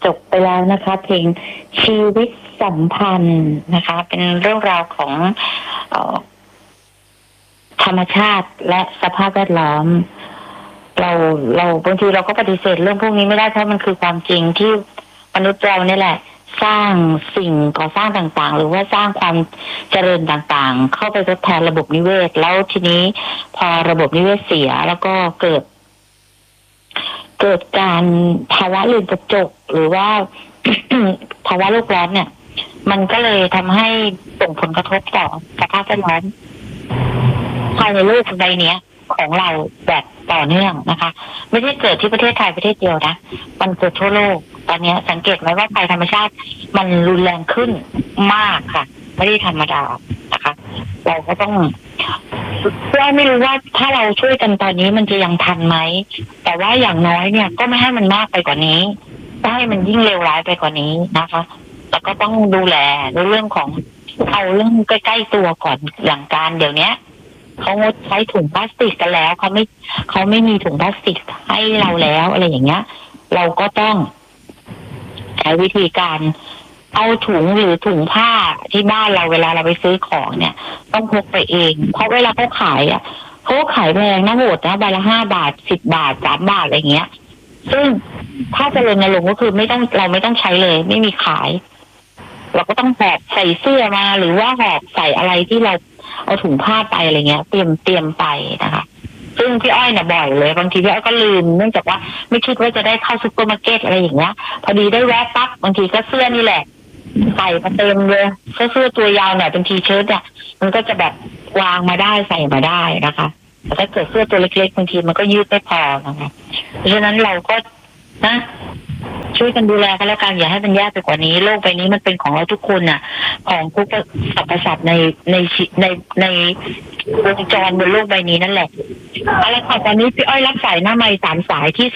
บไปแล้วนะคะเพลงชีวิตสัมพันธ์นะคะเป็นเรื่องราวของเอ่อธรรมชาติและสภาพแวดล้อมเราบางทีเราก็ปฏิเสธเรื่องพวกนี้ไม่ได้เพราะมันคือความจริงที่มนุษย์เราเนี่ยแหละสร้างสิ่งก่อสร้างต่างๆหรือว่าสร้างความเจริญต่างๆเข้าไปทดแทนระบบนิเวศแล้วทีนี้พอระบบนิเวศเสียแล้วก็เกิดการภาวะเรือนกระจกหรือว่า ภาวะโลกร้อนเนี่ยมันก็เลยทำให้ส่งผลกระทบต่อสภาพแวดล้อมภายในโลกใบนี้ของเราแบบต่อเนื่องนะคะไม่ใช่เกิดที่ประเทศไทยประเทศเดียวนะมันเกิดทั่วโลกตอนนี้สังเกตไหมว่าภัยธรรมชาติมันรุนแรงขึ้นมากค่ะไม่ได้ธรรมดานะคะเราก็ต้องเราไม่รู้ว่าถ้าเราช่วยกันตอนนี้มันจะยังทันไหมแต่ว่าอย่างน้อยเนี่ยก็ไม่ให้มันมากไปกว่านี้ไม่ให้มันยิ่งเลวร้ายไปกว่านี้นะคะแล้วก็ต้องดูแลในเรื่องของเอาเรื่องใกล้ๆตัวก่อนอย่างการเดี๋ยวนี้เขางดใช้ถุงพลาสติกกันแล้วเขาไม่มีถุงพลาสติกให้เราแล้วอะไรอย่างเงี้ยเราก็ต้องใช้วิธีการเอาถุงหรือถุงผ้าที่บ้านเราเวลาเราไปซื้อของเนี่ยต้องพกไปเองเพราะเวลาเขาขายเขาขายแพงนะโหดนะใบละ5 บาท10 บาท3 บาทอะไรเงี้ยซึ่งถ้าจะรณรงค์ก็คือเราไม่ต้องใช้เลยไม่มีขายเราก็ต้องหอบใส่เสื้อมาหรือว่าหอบใส่อะไรที่เราเอาถุงผ้าไปอะไรเงี้ยเตรียมไปนะคะซึ่งพี่อ้อยเนี่ยบ่อยเลยบางทีพี่อ้อยก็ลืมเนื่องจากว่าไม่คิดว่าจะได้เข้าซุปเปอร์มาร์เก็ตอะไรอย่างเงี้ยพอดีได้แวะปั๊บบางทีก็เสื้อนี่แหละใส่มาเต็มเลยเสื้อตัวยาวเนี่ยเป็นทีเชิ้ตเนี่ยมันก็จะแบบวางมาได้ใส่มาได้นะคะแต่ถ้าเกิดเสื้อตัวเล็กๆบางทีมันก็ยืดไม่พอนะคะเพราะฉะนั้นเราก็นะช่วยกันดูแลกันแล้วกันอย่าให้มันแย่ไปกว่านี้โลกใบนี้มันเป็นของเราทุกคนน่ะของทุกสรรพสัตว์ในวงจรบนโลกใบนี้นั่นแหละอะไรค่ะตอนนี้พี่อ้อยรับสายหน้าไมค์3 สายที่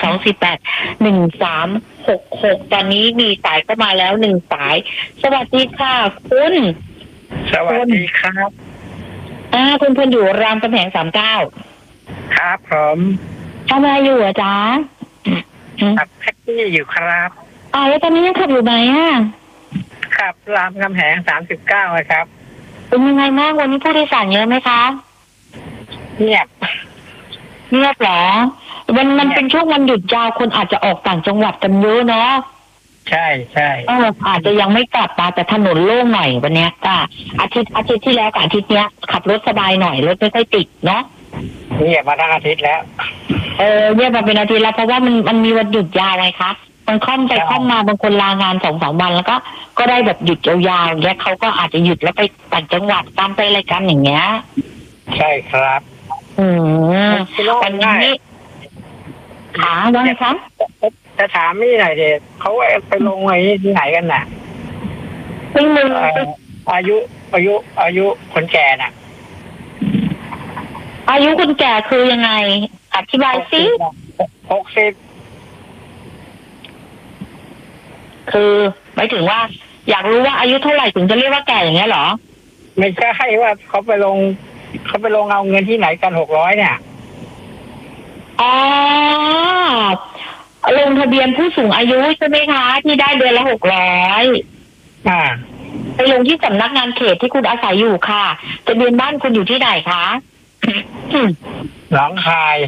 02-248-1366ตอนนี้มีสายเข้ามาแล้ว1 สายสวัสดีค่ะคุณสวัสดีครับคุณพลอยู่รามคำแหง39 ครับผมทำอะไรอยู่อ่ะจ๊ะขับแท็กซี่อยู่ครับแล้วตอนนี้ยังขับอยู่ไหมขับรามคำแหง39ครับเป็นยังไงบ้างวันนี้ผู้โดยสารเยอะไหมคะเงียบเหรอมันเป็นช่วงวันหยุดยาวคนอาจจะออกต่างจังหวัดกันเยอะเนาะใช่อาจจะยังไม่กลับมาแต่ถนนโล่งหน่อยวันนี้ก็อาทิตย์ที่แล้วกับอาทิตย์เนี้ยขับรถสบายหน่อยรถไม่ค่อยติดเนาะเงียบมาทั้งอาทิตย์แล้วเงียบมาเป็นอาทิตย์แล้วเพราะว่ามันมีวันหยุดยาวไงคะมันค่อมไปค่อมมาบางคนลางาน2-3 วันแล้วก็ได้แบบหยุดยาวๆอย่างเงี้ยเขาก็อาจจะหยุดแล้วไปต่างจังหวัดตามไปอะไรกันอย่างเงี้ยใช่ครับวันนี้ว่าไงคะจะถามนี่หน่อยเด็กเขาไปลงไว้ที่ไหนกันน่ะอายุคนแก่น่ะอายุคนแก่คือยังไงอธิบายสิ 60 คือหมายถึงว่าอยากรู้ว่าอายุเท่าไหร่ถึงจะเรียกว่าแก่อย่างเงี้ยเหรอไม่ใช่ว่าเขาไปลงเอาเงินที่ไหนกัน600เนี่ยลงทะเบียนผู้สูงอายุใช่ไหมคะที่ได้เดือนละ600ไปลงที่สำนักงานเขตที่คุณอาศัยอยู่ค่ะทะเบียนบ้านคุณอยู่ที่ไหนคะหนองคาย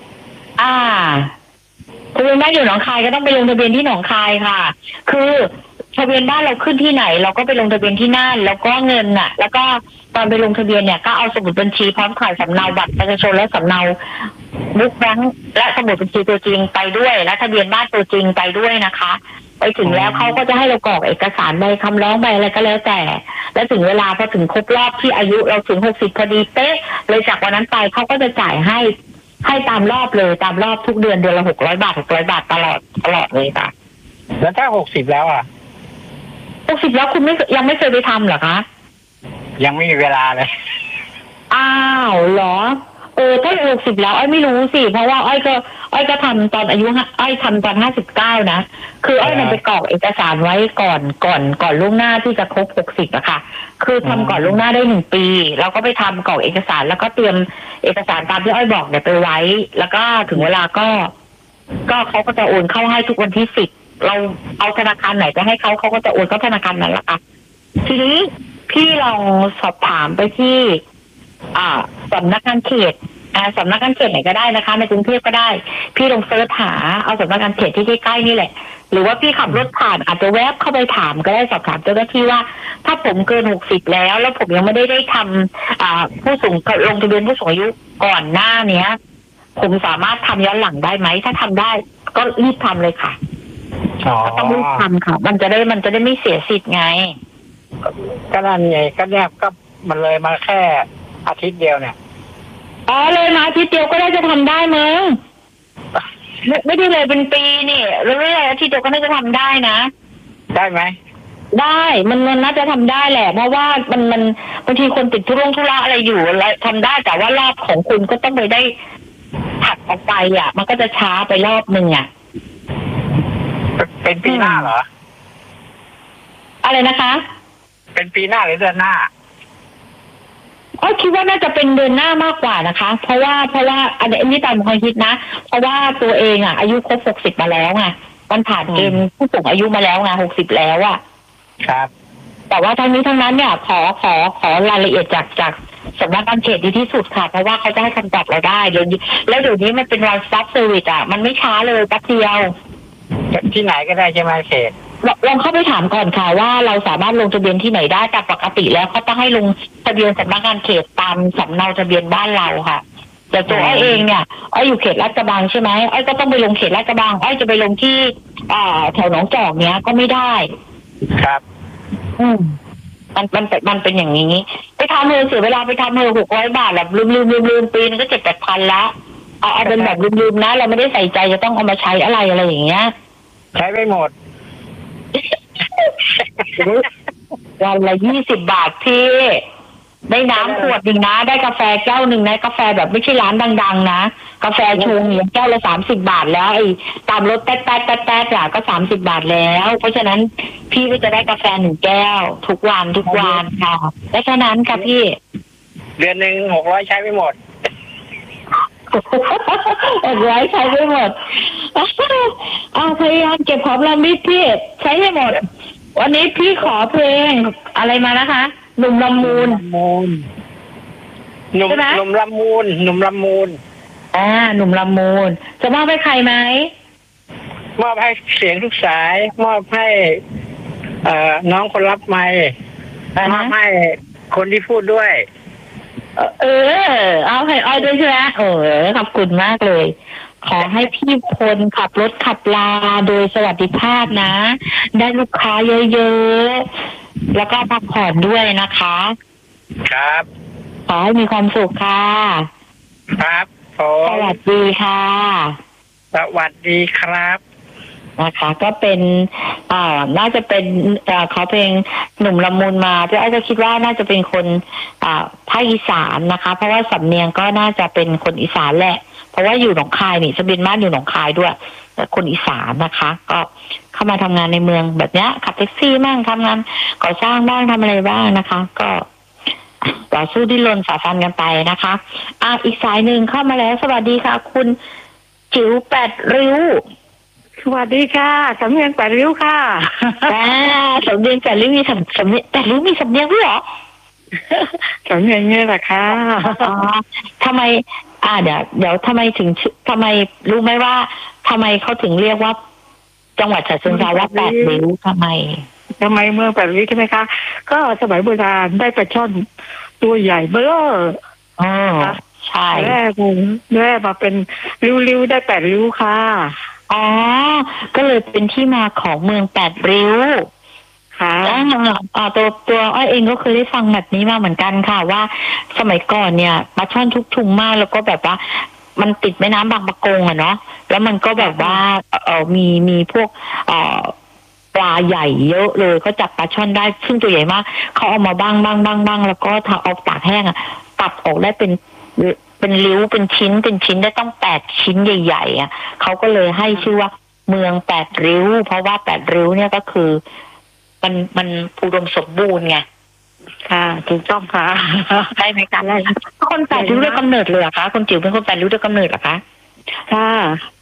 ทะเบียนบ้านอยู่หนองคายก็ต้องไปลงทะเบียนที่หนองคายค่ะคือทะเบียนบ้านเราขึ้นที่ไหนเราก็ไปลงทะเบียนที่นั่นแล้วก็เงินน่ะแล้วก็ตอนไปลงทะเบียนเนี่ยก็เอาสมุดบัญชีพร้อมถ่ายสำเนาบัตรประชาชนและสำเนาบุ๊กแบงค์และสมุดบัญชีตัวจริงไปด้วยและทะเบียนบ้านตัวจริงไปด้วยนะคะไปถึงแล้วเขาก็จะให้เรากรอกเอกสารใบคำร้องใบอะไรก็แล้วแต่และถึงเวลาพอถึงครบรอบที่อายุเราถึง60พอดีเป๊ะเลยจากวันนั้นไปเขาก็จะจ่ายให้ตามรอบเลยตามรอบทุกเดือนละ600 บาทตลอดเลยค่ะแล้วถ้า60แล้ว 60แล้วคุณยังไม่เคยไปทำเหรอคะยังไม่มีเวลาเลยเหรอถ้า60แล้วอ้อยไม่รู้สิเพราะว่าอ้อยก็ทำตอนอายุอ้อยทำตอน59นะคืออ้อยนำไปกรอกเอกสารไว้ก่อนล่วงหน้าที่จะครบ60อะค่ะคือทำก่อนล่วงหน้าได้1 ปีแล้วก็ไปทำกรอกเอกสารแล้วก็เตรียมเอกสารตามที่อ้อยบอกเนี่ยไปไว้แล้วก็ถึงเวลาก็เขาก็จะโอนเข้าให้ทุกวันที่10 เราเอาธนาคารไหนไปให้เขาก็จะโอนเข้าธนาคารนั้นแหละค่ะทีนี้พี่ลองสอบถามไปที่สำนักงานเขตสำนักงานเขตไหนก็ได้นะคะในกรุงเทพก็ได้พี่ลองเสิร์ชหาเอาสำนักงานเขตที่ใกล้ๆนี่แหละหรือว่าพี่ขับรถผ่านอาจจะแวบเข้าไปถามก็ได้สอบถามเจ้าหน้าที่ว่าถ้าผมเกิน60แล้วผมยังไม่ได้ทำผู้สูงลงทะเบียนผู้สูงอายุก่อนหน้าเนี้ยผมสามารถทำย้อนหลังได้ไหมถ้าทำได้ก็รีบทำเลยค่ะก็ต้องรีบทำค่ะมันจะได้ไม่เสียสิทธิ์ไงก็นั่นไงก็เนี่ยก็มันเลยมาแค่อาทิตย์เดียวเนี่ยเลยมาอาทิตย์เดียวก็ได้จะทำได้มั้งไม่ได้เลยเป็นปีนี่เรื่อยๆอาทิตย์เดียวก็น่าจะทำได้นะได้ไหมได้มันน่าจะทำได้แหละเพราะว่ามันบางทีคนติดธุระอะไรอยู่แล้วทำได้แต่ว่ารอบของคุณก็ต้องไปได้ถัดออกไปมันก็จะช้าไปรอบนึงเป็นปีหน้าเหรออะไรนะคะเป็นปีหน้าหรือเดือนหน้าคิดว่าน่าจะเป็นเดือนหน้ามากกว่านะคะเพราะว่าอันนี้ตามความคิดนะเพราะว่าตัวเองอายุครบ60มาแล้วไงมันผ่านเกณฑ์ผู้สูงอายุมาแล้วไง60แล้วครับแต่ว่าทั้งนี้ทั้งนั้นเนี่ยขอรายละเอียดจากสำนักงานเขตดีที่สุดค่ะเพราะว่าเขาจะให้คำตอบเราได้เดี๋ยวนี้มันเป็น one stop service มันไม่ช้าเลยแป๊บเดียวที่ไหนก็ได้ใช่ไหมเขตลองเข้าไปถามก่อนค่ะว่าเราสามารถลงทะเบียนที่ไหนได้แต่ปกติแล้วเขาต้องให้ลงทะเบียนสำนักงานเขตตามสำเนาทะเบียนบ้านเราค่ะแต่ตัวอ้อยเองเนี่ยอ้อยอยู่เขตลาดกระบังใช่ไหมอ้อยก็ต้องไปลงเขตลาดกระบังอ้อยจะไปลงที่แถวหนองจอกเนี้ยก็ไม่ได้ครับมันเป็นอย่างนี้ไปทำเสียเวลาไปทำ600 บาทแบบลืมปีนึงก็7-8 พันละเอาเป็นแบบลืมนะเราไม่ได้ใส่ใจจะต้องเอามาใช้อะไรอย่างเงี้ยใช้ไม่หมดวันละ20 บาทพี่ได้น้ำขวดหนึ่งนะได้กาแฟแก้วหนึ่งนะกาแฟแบบไม่ใช่ร้านดังๆนะกาแฟชงเนี่ยแก้วละ30 บาทแล้วไอ้ตามรถแต๊ดก็30 บาทแล้วเพราะฉะนั้นพี่ก็จะได้กาแฟ1 แก้วทุกวันค่ะและฉะนั้นค่ะพี่เดือนหนึ่ง600ใช้ไม่หมด 600ใช้ไม่หมดพยายามเก็บหอมรอมริบพี่ใช้ให้หมดวันนี้พี่ขอเพลงอะไรมานะคะหนุ่มละมูลหนุ่มละมูลหนุ่มละมูลจะมอบให้ใครไหมมอบให้เสียงทุกสายมอบให้น้องคนรับไมค์มอบให้คนที่พูดด้วยเอาให้อ้อยด้วยใช่ไหมขอบคุณมากเลยขอให้พี่พลขับรถขับลาโดยสวัสดิภาพนะได้ลูกค้าเยอะๆแล้วก็พักผ่อนด้วยนะคะครับขอให้มีความสุขค่ะครับสวัสดีค่ะสวัสดีครับนะคะก็เป็นน่าจะเป็นเขาเพลงหนุ่มละมุนมาพี่อ้อยก็คิดว่าน่าจะเป็นคนภาคอีสานนะคะเพราะว่าสำเนียงก็น่าจะเป็นคนอีสานแหละเพราะว่าอยู่หนองคายนี่ทะเบียนบ้านอยู่หนองคายด้วยแต่คนอีสานนะคะก็เข้ามาทำงานในเมืองแบบนี้ขับแท็กซี่บ้างทำงานก่อสร้างบ้างทำอะไรบ้างนะคะก็ต่อสู้ดิ้นรนฝ่าฟันกันไปนะคะอีกสายหนึ่งเข้ามาแล้วสวัสดีค่ะคุณจิ๋ว8 ริ้วสวัสดีค่ะสำเนียง8 ริ้วค่ะสำเนียง8 ริ้วมีสำเนียง8 ริ้วมีสำเนียงด้วยเหรอสำเนียงนี่แหละค่ะทำไมเดี๋ยวทำไมรู้ไหมว่าทำไมเขาถึงเรียกว่าจังหวัดฉะเชิงเทราว่า8 ริ้วทำไมเมือง8 ริ้วใช่ไหมคะก็สมัยโบราณได้ปลาช่อนตัวใหญ่เบ้อใช่แรกมาเป็นริ้วได้8 ริ้วค่ะก็เลยเป็นที่มาของเมือง8 ริ้วค่ะตัวอ้อยเองก็เคยได้ฟังแบบนี้มาเหมือนกันค่ะว่าสมัยก่อนเนี่ยปลาช่อนทุกถุงมากแล้วก็แบบว่ามันติดแม่น้ำบางปะกงเนาะแล้วมันก็แบบว่ามีพวกปลาใหญ่เยอะเลยเขาจับปลาช่อนได้ซึ่งตัวใหญ่มากเขาเอามาบ้างแล้วก็ถ้าเอาตากแห้งตัดออกได้เป็นริ้วเป็นชิ้นได้ต้อง8 ชิ้นใหญ่ๆเขาก็เลยให้ชื่อว่าเมือง8 ริ้วเพราะว่า8 ริ้วเนี่ยก็คือมันอุดมสมบูรณ์ไงค่ะถูกต้องค่ะได้ไหมคะคน8 ริ้วด้วยกำเนิดเลยเหรอคะคนจิ๋วเป็นคน8 ริ้วด้วยกำเนิดเหรอคะค่ะ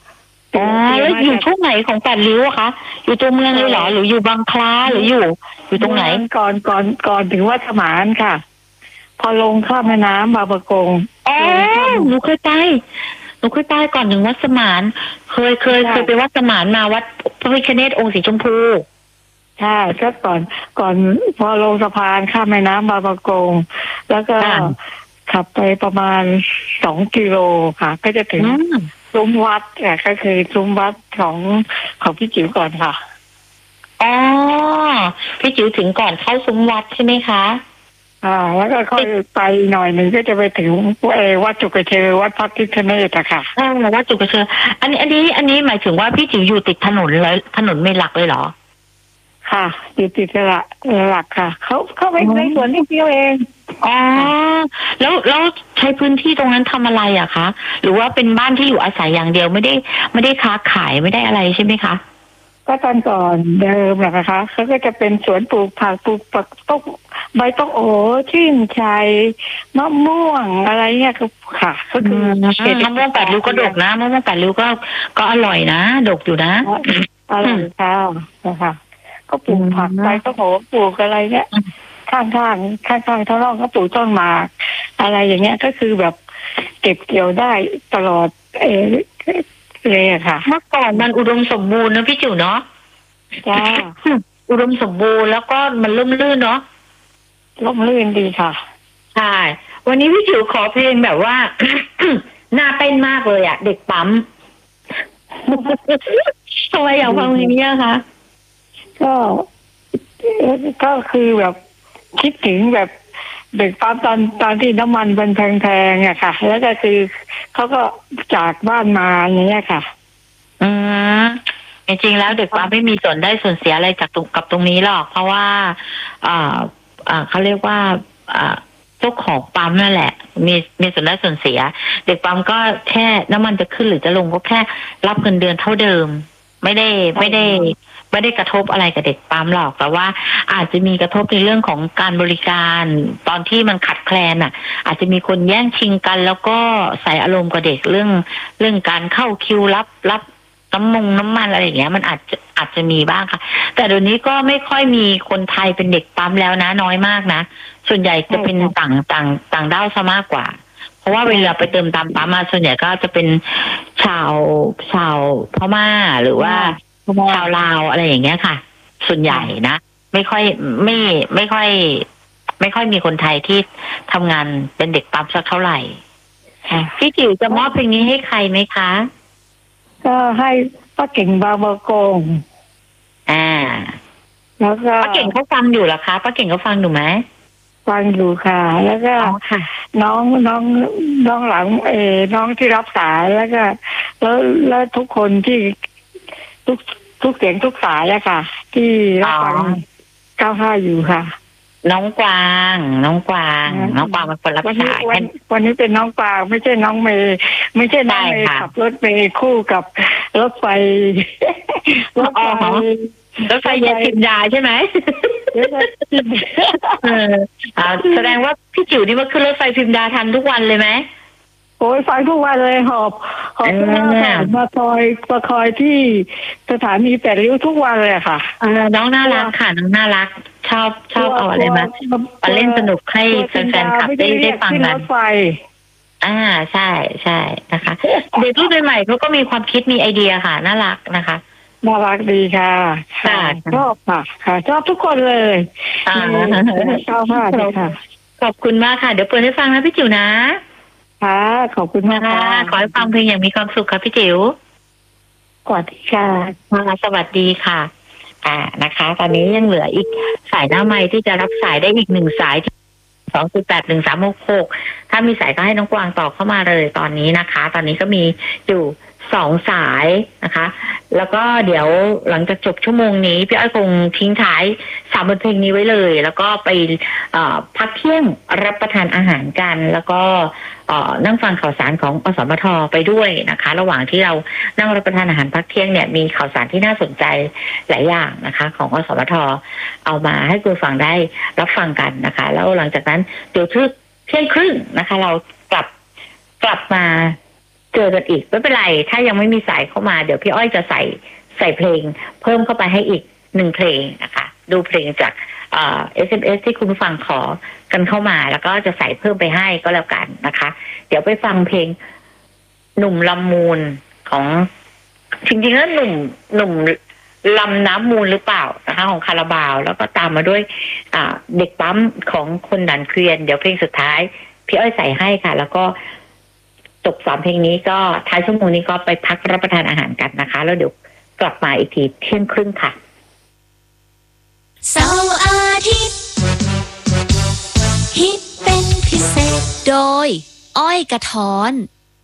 อ๋อแล้วอยู่ช่วงไหนของแปดริ้วอะคะอยู่ตัวเมืองเลยเหรอหรืออยู่บางคล้าหรืออยู่ตรงไหนก่อนถึงวัดสมานค่ะ พอลงข้ามแม่น้ำบางประกงอ๋อหนูเคยไปก่อนถึงวัดสมานเคยไปวัดสมานมาวัดพระพิฆเนศองค์สีชมพูใช่ก็ก่อนพอลงสะพานข้ามแม่น้ำบางประกงแล้วก็ขับไปประมาณ2 กิโลค่ะ ก็จะถึงซุ้มวัดก็คือซุ้มวัดของพี่จิ๋วก่อนค่ะอ๋อพี่จิ๋วถึงก่อนเข้าซุ้มวัดใช่ไหมคะแล้วก็ค่อยไปหน่อยหนึ่งก็จะไปถึงวัดจุกเชอวัดพระพิฆเนศอะค่ะวัดจุกเชออันนี้หมายถึงว่าพี่จิ๋วอยู่ติดถนนเลยถนนเมนหลักเลยเหรอค่ะอยู่ติดหลักค่ะเขาไปในสวนนิดเดียวเองอ๋อแล้วใช้พื้นที่ตรงนั้นทำอะไรอะคะหรือว่าเป็นบ้านที่อยู่อาศัยอย่างเดียวไม่ได้ค้าขายไม่ได้อะไรใช่ไหมคะก็ตอนก่อนเดิมนะคะเขาก็จะเป็นสวนปลูกผักปลูกต้นใบต้นโอชื่นชัยมะม่วงอะไรเนี่ยค่ะก็คือมะม่วงแปดริ้วก็ดกนะมะม่วงแปดริ้วก็อร่อยนะดกอยู่นะอร่อยค่ะนะคะก็ปลูกผักใบต้นโอปลูกอะไรเนี่ยข้างท้องร่องก็ปลูกต้นหมากอะไรอย่างเงี้ยก็คือแบบเก็บเกี่ยวได้ตลอดเลยอะค่ะเมื่อก่อนมันอุดมสมบูรณ์นะพี่จิ๋วเนาะจ้าอุดมสมบูรณ์แล้วก็มันร่มรื่นเนาะร่มรื่นดีค่ะใช่วันนี้พี่จิ๋วขอเพลงแบบว่า น่าเต้นมากเลยอะเด็กปั๊มทำไมอยากฟังเพลงนี้คะก็คือแบบคิดถึงแบบเด็กปั๊มตอนที่น้ำมันเป็นแพงๆอะค่ะแล้วก็คือเขาก็จากบ้านมาอย่างเงี้ยค่ะจริงๆแล้วเด็กปั๊มไม่มีส่วนได้ส่วนเสียอะไรจากกับตรงนี้หรอกเพราะว่าเขาเรียกว่าเจ้าของปั๊มนั่นแหละมีส่วนได้ส่วนเสียเด็กปั๊มก็แค่น้ำมันจะขึ้นหรือจะลงก็แค่รับเงินเดือนเท่าเดิมไม่ได้กระทบอะไรกับเด็กปั๊มหรอกแต่ว่าอาจจะมีกระทบในเรื่องของการบริการตอนที่มันขัดแคลนอาจจะมีคนแย่งชิงกันแล้วก็ใส่อารมณ์กับเด็กเรื่องการเข้าคิวรับน้ำมันอะไรอย่างเงี้ยมันอาจจะมีบ้างค่ะแต่เดี๋ยวนี้ก็ไม่ค่อยมีคนไทยเป็นเด็กปั๊มแล้วนะน้อยมากนะส่วนใหญ่จะเป็นต่างด้าวซะมากกว่าเพราะว่าเวลาไปเติมตามปั๊มมาส่วนใหญ่ก็จะเป็นชาวพม่าหรือว่าชาวลาวอะไรอย่างเงี้ยค่ะส่วนใหญ่นะไม่ค่อยมีคนไทยที่ทำงานเป็นเด็กปั๊มสักเท่าไหร่พี่จิ๋วจะมอบเพลงนี้ให้ใครไหมคะก็ให้ป้าเก่งบางประกงแล้วก็ป้าเก่งเขาฟังอยู่เหรอคะป้าเก่งเขาฟังอยู่ไหมฟังอยู่ค่ะแล้วก็น้องหลังน้องที่รับสายแล้วทุกคนที่ทุกเสียงทุกสายอะค่ะที่รับฟัง95อยู่ค่ะน้องกวางเป็นคนรับสายวันนี้เป็นน้องกวางไม่ใช่น้องเมย์ไม่ใช่น้องเมย์ขับรถเมย์คู่กับรถไฟเย็นพิมยาใช่ไหมแสดงว่าพี่จิ๋วนี่มาขึ้นรถไฟพิมยาทันทุกวันเลยไหมโอ้ยฟังทุกวันเลยหอบมาคอยที่สถานีแปดริ้วทุกวันเลยค่ะน้องน่ารักค่ะน้องน่ารักชอบเอาอะไรมาเล่นสนุกให้แฟนๆขับได้ฟังกันใช่นะคะเด็กรุ่นใหม่เขาก็มีความคิดมีไอเดียค่ะน่ารักนะคะน่ารักดีค่ะชอบค่ะชอบทุกคนเลยชอบมากค่ะขอบคุณมากค่ะเดี๋ยวเปิดให้ฟังนะพี่จิ๋วนะค่ะขอบคุณมากค่ะขอให้ฟังเพลงอย่างมีความสุขค่ะพี่จิ๋วสวัสดีค่ะสวัสดีค่ะนะคะตอนนี้ยังเหลืออีกสายหน้าไมค์ที่จะรับสายได้อีก1 สาย2081366ถ้ามีสายก็ให้น้องกวางต่อเข้ามาเลยตอนนี้นะคะตอนนี้ก็มีอยู่2 สายนะคะแล้วก็เดี๋ยวหลังจากจบชั่วโมงนี้พี่อ้อยคงทิ้งท้าย3 บทเพลงนี้ไว้เลยแล้วก็ไปพักเที่ยงรับประทานอาหารกันแล้วก็นั่งฟังข่าวสารของอสมทไปด้วยนะคะระหว่างที่เรานั่งรับประทานอาหารพักเที่ยงเนี่ยมีข่าวสารที่น่าสนใจหลายอย่างนะคะของอสมทเอามาให้คุณฟังได้รับฟังกันนะคะแล้วหลังจากนั้นเดี๋ยวเที่ยงครึ่งนะคะเรากลับมาเจอกันอีกไม่เป็นไรถ้ายังไม่มีสายเข้ามาเดี๋ยวพี่อ้อยจะใส่เพลงเพิ่มเข้าไปให้อีก1เพลงนะคะดูเพลงจากSMS ที่คุณผู้ฟังขอกันเข้ามาแล้วก็จะใส่เพิ่มไปให้ก็แล้วกันนะคะเดี๋ยวไปฟังเพลงหนุ่มลำมูลของจริงๆแล้วหนุ่มลำน้ำมูลหรือเปล่านะคะของคาราบาวแล้วก็ตามมาด้วยเด็กปั๊มของคนดันเกวียนเดี๋ยวเพลงสุดท้ายพี่อ้อยใส่ให้ค่ะแล้วก็จบ3เพลงนี้ก็ท้ายชั่วโมงนี้ก็ไปพักรับประทานอาหารกันนะคะแล้วเดี๋ยวกลับมาอีกทีเที่ยงครึ่งค่ะเสาร์อาทิตย์ฮิตเป็นพิเศษโดยอ้อยกระท้อน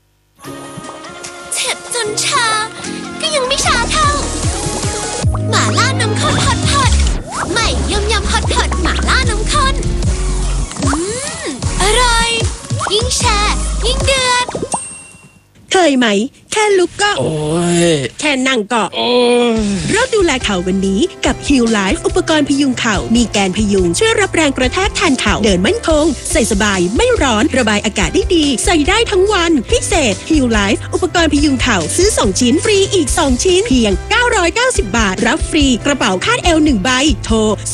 เจ็บจนชาก็ยังไม่ชาเท่าหม่าล่าน้ำข้นฮอตใหม่ยำฮอตหม่าล่าน้ำข้นอร่อยยิ่งแชร์ยิ่งเดือดเคยไหมแค่ลุกก็โอ้ยแค่นั่งก็โอ้ยเราดูแลเข่าวันนี้กับ Heal Life อุปกรณ์พยุงเข่ามีแกนพยุงช่วยรับแรงกระแทกแทนเข่าเดินมั่นคงใส่สบายไม่ร้อนระบายอากาศได้ดีใส่ได้ทั้งวันพิเศษ Heal Life อุปกรณ์พยุงเข่าซื้อ2ชิ้นฟรีอีก2ชิ้นเพียง990 บาทรับฟรีกระเป๋าคาดเอว1ใบโทร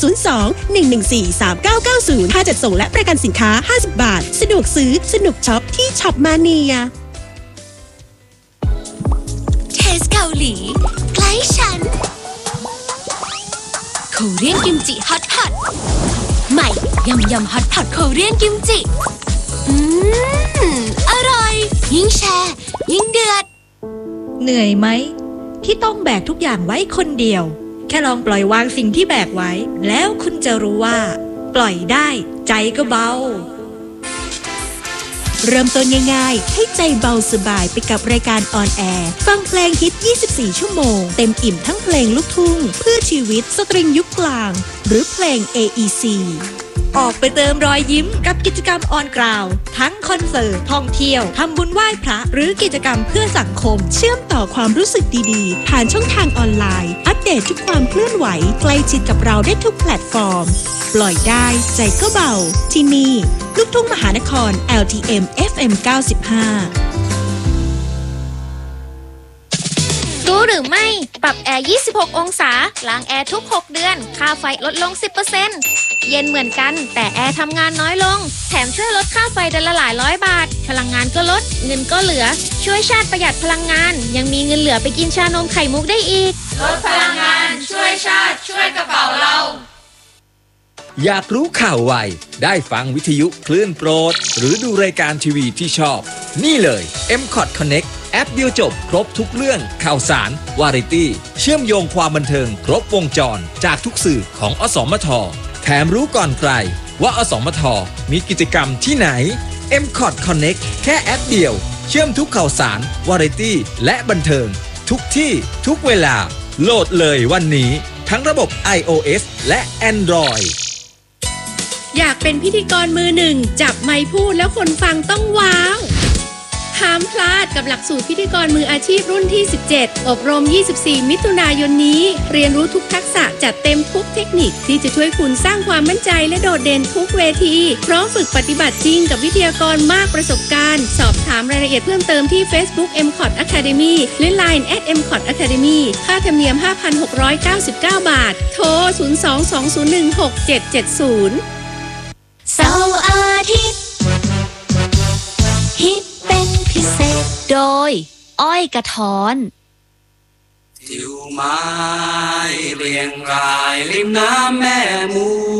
02-114-3990ค่าจัดส่งและประกันสินค้า50บาทสะดวกซื้อสนุกช็อปที่ช็อปมาเนียเกาหลีใกล้ฉันโคเรียนกิมจิฮอตใหม่ยำฮอตพอตโคเรียนกิมจิอร่อยยิ่งแชร์ยิ่งเดือดเหนื่อยไหมที่ต้องแบกทุกอย่างไว้คนเดียวแค่ลองปล่อยวางสิ่งที่แบกไว้แล้วคุณจะรู้ว่าปล่อยได้ใจก็เบาเริ่มต้นง่ายๆให้ใจเบาสบายไปกับรายการออนแอร์ฟังเพลงฮิต24ชั่วโมงเต็มอิ่มทั้งเพลงลูกทุ่งเพื่อชีวิตสตริงยุคกลางหรือเพลง AEC ออกไปเติมรอยยิ้มกับกิจกรรมออนกราวทั้งคอนเสิร์ตท่องเที่ยวทำบุญไหว้พระหรือกิจกรรมเพื่อสังคมเชื่อมต่อความรู้สึกดีๆผ่านช่องทางออนไลน์อัปเดตทุกความเคลื่อนไหวใกล้ชิดกับเราได้ทุกแพลตฟอร์มปล่อยได้ใจก็เบาที่นี่ลูกทุ่งมหานคร LTM FM 95 รู้หรือไม่ปรับแอร์26องศาล้างแอร์ทุก6เดือนค่าไฟลดลง 10% เย็นเหมือนกันแต่แอร์ทำงานน้อยลงแถมช่วยลดค่าไฟเดือนละหลายร้อยบาทพลังงานก็ลดเงินก็เหลือช่วยชาติประหยัดพลังงานยังมีเงินเหลือไปกินชานมไข่มุกได้อีกลดพลังงานช่วยชาติช่วยกระเป๋าเราอยากรู้ข่าวไวได้ฟังวิทยุคลื่นโปรดหรือดูรายการทีวีที่ชอบนี่เลย M-Cot Connect แอปเดียวจบครบทุกเรื่องข่าวสารวาไรตี้เชื่อมโยงความบันเทิงครบวงจรจากทุกสื่อของอสมทแถมรู้ก่อนใครว่าอสมทมีกิจกรรมที่ไหน M-Cot Connect แค่แอปเดียวเชื่อมทุกข่าวสารวาไรตี้และบันเทิงทุกที่ทุกเวลาโหลดเลยวันนี้ทั้งระบบ iOS และ Android อยากเป็นพิธีกรมือหนึ่งจับไมค์พูดแล้วคนฟังต้องว้าวห้ามพลาดกับหลักสูตรพิธีกรมืออาชีพรุ่นที่17อบรม24มิถุนายนนี้เรียนรู้ทุกทักษะจัดเต็มทุกเทคนิคที่จะช่วยคุณสร้างความมั่นใจและโดดเด่นทุกเวทีพร้อมฝึกปฏิบัติจริงกับวิทยากรมากประสบการณ์สอบถามรายละเอียดเพิ่มเติมที่ Facebook M-Cot Academy และ Line @M-Cot Academy ค่าธรรมเนียม 5,699 บาทโทร 02-201-6770 เสาร์อาทิตย์ฮิตเป็นพิเศษโดยอ้อยกระท้อนทิวไม้เรียงรายริมน้ำแม่มู